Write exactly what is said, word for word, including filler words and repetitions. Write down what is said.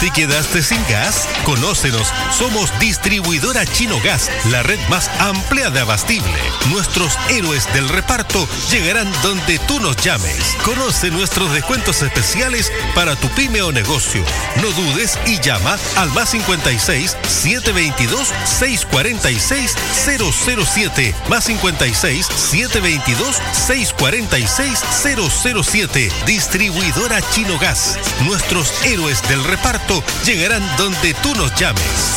¿Te quedaste sin gas? Conócenos, somos Distribuidora Chino Gas, la red más amplia de abastible. Nuestros héroes del reparto llegarán donde tú nos llames. Conoce nuestros descuentos especiales para tu pyme o negocio. No dudes y llama al más cincuenta y seis, setecientos veintidós, seiscientos cuarenta y seis, cero cero siete, más cincuenta y seis, setecientos veintidós, seiscientos cuarenta y seis, cero cero siete. Distribuidora Chino Gas. Nuestros héroes del reparto llegarán donde tú nos llames.